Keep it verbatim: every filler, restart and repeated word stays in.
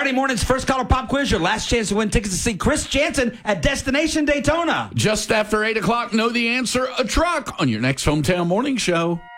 Friday morning's first caller pop quiz, your last chance to win tickets to see Chris Jansen at Destination Daytona. Just after eight o'clock, know the answer, a truck on your next Hometown Morning Show.